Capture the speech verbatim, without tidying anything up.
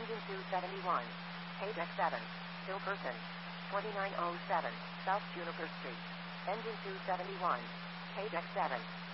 Engine two seventy-one. Page X seven. Still person. twenty-nine oh seven. South Juniper Street. Engine two seventy-one. Page X seven.